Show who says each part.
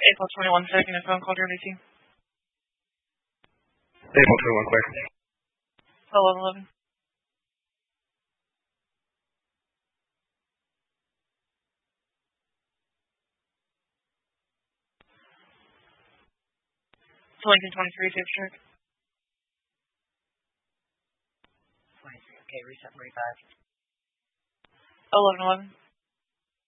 Speaker 1: April 21 second and phone call to RBC.
Speaker 2: April 21 clear.
Speaker 1: 1111. Lincoln 23, safe check.
Speaker 3: 23, okay, reset 45.
Speaker 1: 1111.